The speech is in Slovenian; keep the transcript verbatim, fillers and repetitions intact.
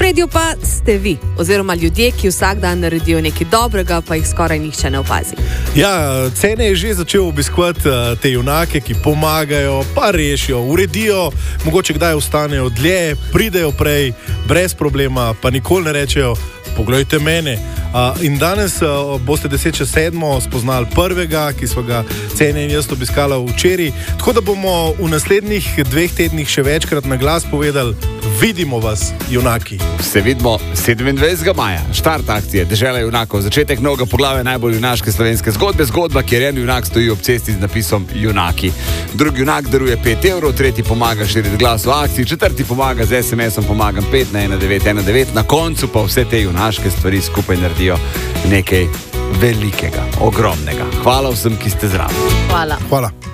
spredju pa ste vi, oziroma ljudje, ki vsak dan naredijo nekaj dobrega, pa jih skoraj nihče ne opazi. Ja, Cene je že začel obiskovati uh, te junake, ki pomagajo, pa rešijo, uredijo, mogoče kdaj ostanejo dlje, pridejo prej, brez problema, pa nikoli ne rečejo, poglejte mene. Uh, in danes uh, boste deset čez sedmo spoznali prvega, ki smo ga Cene in jaz obiskala včeraj. Tako da bomo v naslednjih dveh tednih še večkrat na glas povedali, vidimo vas, junaki. Se vidimo sedemindvajsetega maja, štart akcije Dežela junakov, začetek novega poglavja najbolj junaške slovenske zgodbe, zgodba, kjer en junak stoji ob cesti z napisom Junaki. Drugi junak daruje pet evrov, tretji pomaga širiti glas v akciji, četrti pomaga z es em esom pomagam pet na ena devet ena devet, na koncu pa vse te junaške stvari skupaj naredijo nekaj velikega, ogromnega. Hvala vsem, ki ste zraven. Hvala. Hvala.